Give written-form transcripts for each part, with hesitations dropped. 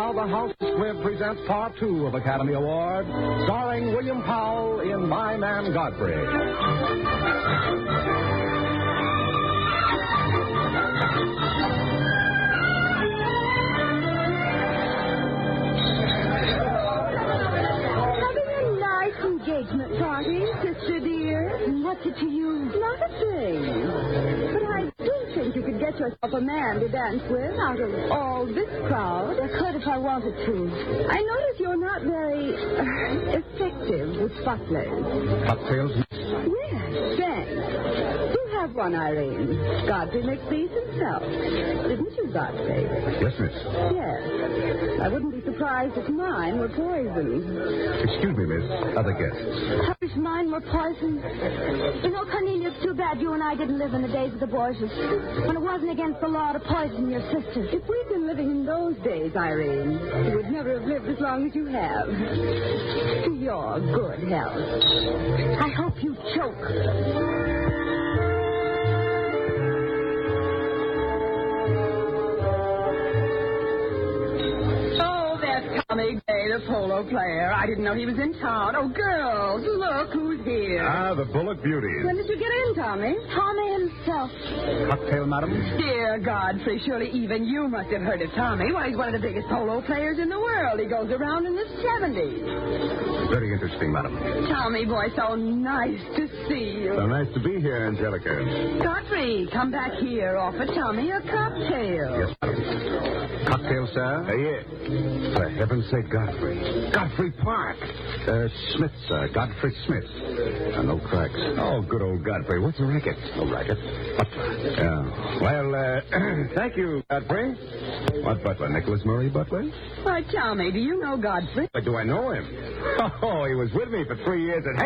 now, the House of Squibb presents Part 2 of Academy Award, starring William Powell in My Man Godfrey. Engagement party, sister dear. What's it to you? Not a thing. But I do think you could get yourself a man to dance with out of all this crowd. I could if I wanted to. I notice you're not very effective with butlers. Cocktails? Yes, thanks. You have one, Irene. Godfrey makes these himself. Didn't you, Godfrey? Yes, miss. Yes. I wouldn't be surprised if mine were poisoned. Excuse me, miss. Other guests. I wish mine were poisoned. You know, Cornelia, it's too bad you and I didn't live in the days of the Borgias, when it wasn't against the law to poison your sister. If we'd been living in those days, Irene, you would never have lived as long as you have. To your good health. I hope you choke. Tommy Gay, the polo player. I didn't know he was in town. Oh, girls, look who's here. Ah, the Bullock Beauties. When did you get in, Tommy? Tommy himself. Cocktail, madam? Dear Godfrey, surely even you must have heard of Tommy. Why, he's one of the biggest polo players in the world. He goes around in the 70s. Very interesting, madam. Tommy, boy, so nice to see you. So nice to be here, Angelica. Godfrey, come back here. Offer Tommy a cocktail. Yes, madam. Cocktail, sir? Yes. For heaven's sake, Godfrey. Godfrey Park. Smith, sir. Godfrey Smith. No cracks. Oh, good old Godfrey. What's the racket? No racket. Butler. Yeah. Well, thank you, Godfrey. What butler? Nicholas Murray Butler? Why, Tommy, do you know Godfrey? But do I know him? Oh, he was with me for 3 years at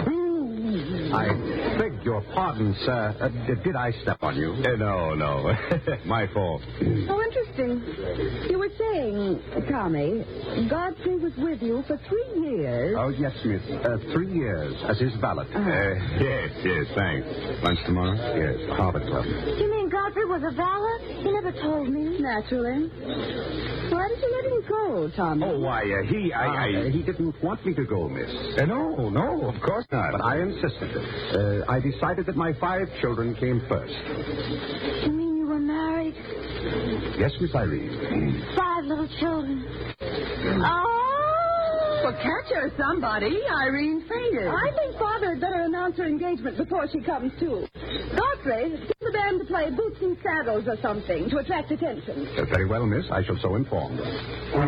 I beg your pardon, sir. Did I step on you? No. My fault. Oh, interesting. You were saying, Tommy, Godfrey was with you for 3 years. Oh, yes, miss. 3 years as his valet. Yes, thanks. Lunch tomorrow? Yes, Harvard Club. You mean Godfrey was a valet? He never told me. Naturally. Why did you let him go, Tommy? Oh, why, He didn't want me to go, miss. No, of course not. But I insisted. I decided that my 5 children came first. You mean you were married? Yes, Miss Irene. 5 little children. Oh! Well, catch her, somebody. Irene fainted. I think Father had better announce her engagement before she comes to. Godfrey, get the band to play Boots and Saddles or something to attract attention. Very well, miss. I shall so inform them.